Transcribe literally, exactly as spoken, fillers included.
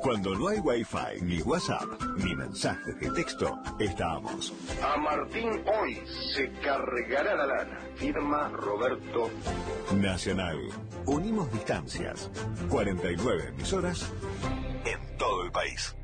Cuando no hay Wi-Fi, ni WhatsApp, ni mensajes de texto, estamos. A Martín hoy se cargará la lana. Firma Roberto. Nacional. Unimos distancias. cuarenta y nueve emisoras en todo el país.